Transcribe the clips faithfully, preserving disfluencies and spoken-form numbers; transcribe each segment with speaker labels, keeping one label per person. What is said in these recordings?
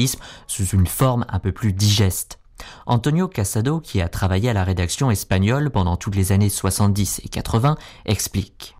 Speaker 1: nationalisme sous une forme un peu plus digeste. Antonio Casado, qui a travaillé à la rédaction espagnole pendant toutes les années soixante-dix et quatre-vingts, explique.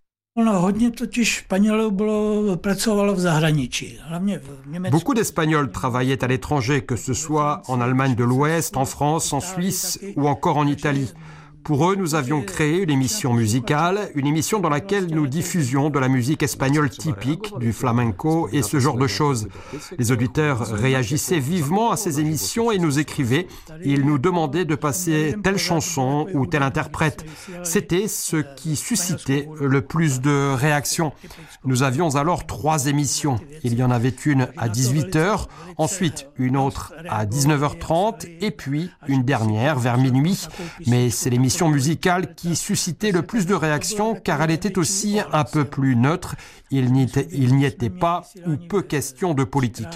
Speaker 2: Beaucoup d'Espagnols travaillaient à l'étranger, que ce soit en Allemagne de l'Ouest, en France, en Suisse ou encore en Italie. Pour eux, nous avions créé une émission musicale, une émission dans laquelle nous diffusions de la musique espagnole typique, du flamenco et ce genre de choses. Les auditeurs réagissaient vivement à ces émissions et nous écrivaient. Ils nous demandaient de passer telle chanson ou tel interprète. C'était ce qui suscitait le plus de réactions. Nous avions alors trois émissions. Il y en avait une à dix-huit heures, ensuite une autre à dix-neuf heures trente et puis une dernière vers minuit. Mais c'est l'émission musicale qui suscitait le plus de réactions car elle était aussi un peu plus neutre. Il n'y était, il n'y était pas ou peu question de politique.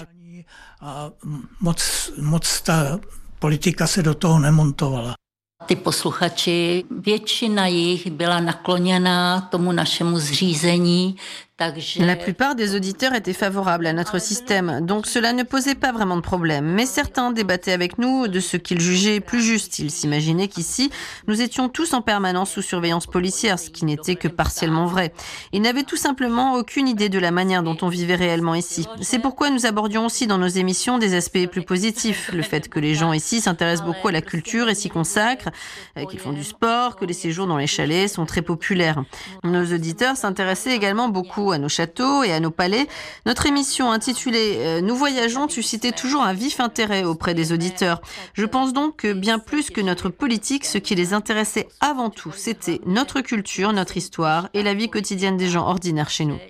Speaker 3: Ty posluchači, většina jich byla nakloněná tomu našemu zřízení.
Speaker 4: La plupart des auditeurs étaient favorables à notre système, donc cela ne posait pas vraiment de problème. Mais certains débattaient avec nous de ce qu'ils jugeaient plus juste. Ils s'imaginaient qu'ici, nous étions tous en permanence sous surveillance policière, ce qui n'était que partiellement vrai. Ils n'avaient tout simplement aucune idée de la manière dont on vivait réellement ici. C'est pourquoi nous abordions aussi dans nos émissions des aspects plus positifs. Le fait que les gens ici s'intéressent beaucoup à la culture et s'y consacrent, qu'ils font du sport, que les séjours dans les chalets sont très populaires. Nos auditeurs s'intéressaient également beaucoup à nos châteaux et à nos palais. Notre émission intitulée « Nous voyageons » suscitait toujours un vif intérêt auprès des auditeurs. Je pense donc que bien plus que notre politique, ce qui les intéressait avant tout, c'était notre culture, notre histoire et la vie quotidienne des gens ordinaires chez nous.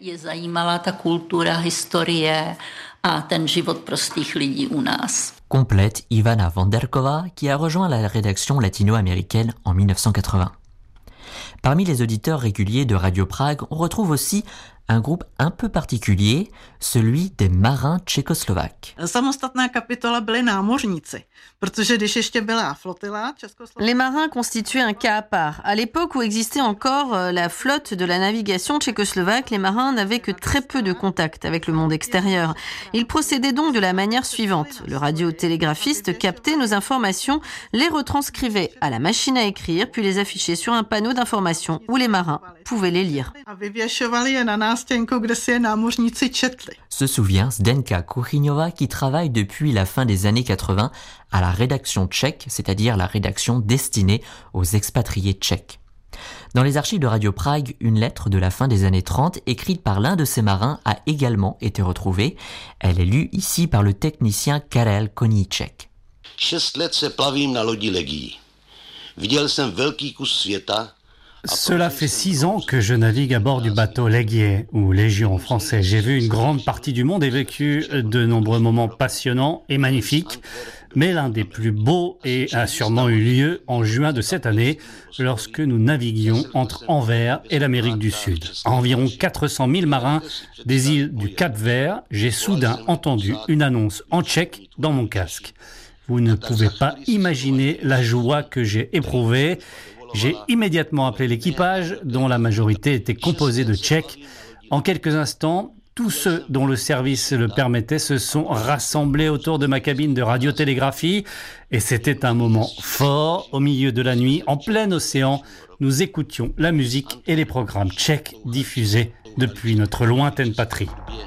Speaker 1: Complète Ivana Vanderkova, qui a rejoint la rédaction latino-américaine en dix-neuf cent quatre-vingts. Parmi les auditeurs réguliers de Radio Prague, on retrouve aussi un groupe un peu particulier, celui des marins tchécoslovaques.
Speaker 4: Les marins constituaient un cas à part. À l'époque où existait encore la flotte de la navigation tchécoslovaque, les marins n'avaient que très peu de contact avec le monde extérieur. Ils procédaient donc de la manière suivante. Le radiotélégraphiste captait nos informations, les retranscrivait à la machine à écrire, puis les affichait sur un panneau d'information où les marins pouvaient les lire.
Speaker 1: Se souvient Zdenka Kuchyňová, qui travaille depuis la fin des années quatre-vingts à la rédaction tchèque, c'est-à-dire la rédaction destinée aux expatriés tchèques. Dans les archives de Radio Prague, une lettre de la fin des années trente, écrite par l'un de ces marins, a également été retrouvée. Elle est lue ici par le technicien Karel Koníček.
Speaker 5: Šest let se plavím na lodi Legii. Viděl jsem velký kus světa.
Speaker 6: Cela fait six ans que je navigue à bord du bateau Legier, ou Légion en français. J'ai vu une grande partie du monde et vécu de nombreux moments passionnants et magnifiques. Mais l'un des plus beaux et a sûrement eu lieu en juin de cette année, lorsque nous naviguions entre Anvers et l'Amérique du Sud. À environ quatre cent mille marins des îles du Cap-Vert, j'ai soudain entendu une annonce en tchèque dans mon casque. Vous ne pouvez pas imaginer la joie que j'ai éprouvée. J'ai immédiatement appelé l'équipage, dont la majorité était composée de Tchèques. En quelques instants, tous ceux dont le service le permettait se sont rassemblés autour de ma cabine de radiotélégraphie. Et c'était un moment fort, au milieu de la nuit, en plein océan. Nous écoutions la musique et les programmes tchèques diffusés depuis notre lointaine patrie.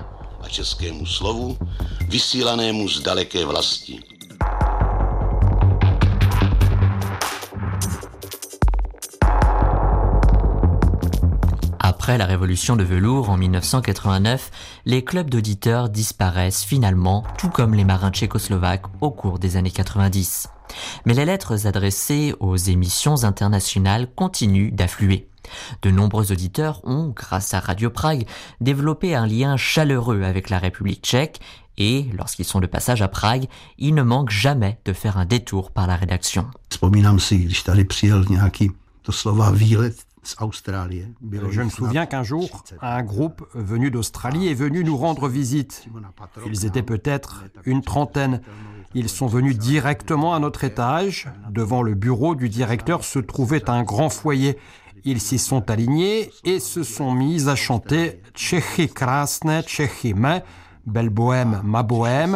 Speaker 1: Après la révolution de velours en dix-neuf cent quatre-vingt-neuf, les clubs d'auditeurs disparaissent finalement, tout comme les marins tchécoslovaques au cours des années quatre-vingt-dix. Mais les lettres adressées aux émissions internationales continuent d'affluer. De nombreux auditeurs ont, grâce à Radio Prague, développé un lien chaleureux avec la République tchèque et, lorsqu'ils sont de passage à Prague, ils ne manquent jamais de faire un détour par la rédaction.
Speaker 7: Vzpomínám si, když tady přijel nějaký doslova výlet.
Speaker 2: Je me souviens qu'un jour, un groupe venu d'Australie est venu nous rendre visite. Ils étaient peut-être une trentaine. Ils sont venus directement à notre étage. Devant le bureau du directeur se trouvait un grand foyer. Ils s'y sont alignés et se sont mis à chanter « Tchéchy krásné, Tchéchy mé », « Belle bohème, ma bohème ».